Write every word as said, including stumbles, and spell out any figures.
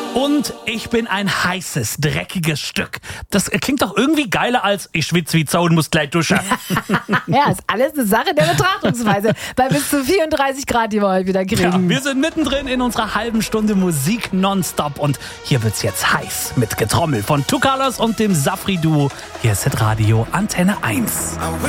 Und ich bin ein heißes, dreckiges Stück. Das klingt doch irgendwie geiler als ich schwitze wie Sau und muss gleich duschen. Ja, ist alles eine Sache der Betrachtungsweise. Bei bis zu vierunddreißig Grad, die wir heute wieder kriegen. Ja, wir sind mittendrin in unserer halben Stunde Musik nonstop. Und hier wird's jetzt heiß mit Getrommel von Two Colors und dem Safri-Duo. Hier ist Hitradio Antenne eins.